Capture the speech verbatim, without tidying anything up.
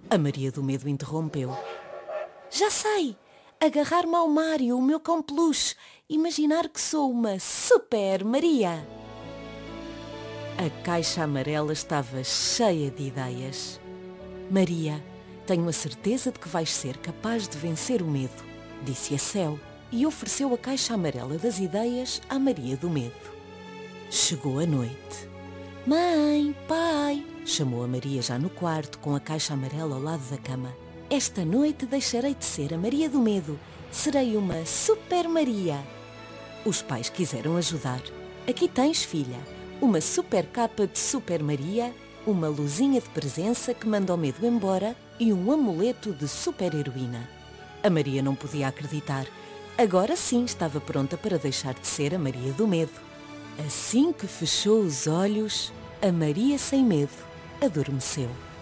A Maria do Medo interrompeu. Já sei! Agarrar-me ao Mário, o meu cão peluche. Imaginar que sou uma Super Maria. A caixa amarela estava cheia de ideias. Maria, tenho a certeza de que vais ser capaz de vencer o medo, disse a Céu, e ofereceu a caixa amarela das ideias à Maria do Medo. Chegou a noite. Mãe, pai, chamou a Maria já no quarto com a caixa amarela ao lado da cama. Esta noite deixarei de ser a Maria do Medo. Serei uma Super Maria. Os pais quiseram ajudar. Aqui tens, filha, uma super capa de Super Maria, uma luzinha de presença que manda o medo embora e um amuleto de super heroína. A Maria não podia acreditar. Agora sim estava pronta para deixar de ser a Maria do Medo. Assim que fechou os olhos, a Maria sem medo adormeceu.